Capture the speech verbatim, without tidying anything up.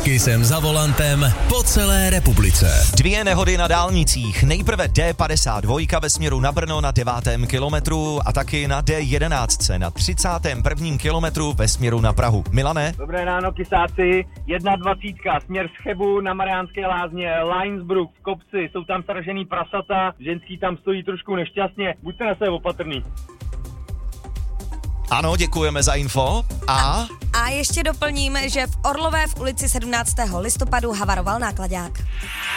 Kisem za volantem po celé republice. Dvě nehody na dálnicích. Nejprve D padesát dva ve směru na Brno na devátém kilometru a taky na D jedenáct na třicátém prvním kilometru ve směru na Prahu. Milane? Dobré ráno, kysáci. dvacet jedna směr z Chebu na Mariánské Lázně, Linesbrook, v kopci, jsou tam sražený prasata, ženský tam stojí trošku nešťastně. Buďte na sebe opatrný. Ano, děkujeme za info. A? A ještě doplním, že v Orlové v ulici sedmnáctého listopadu havaroval náklaďák.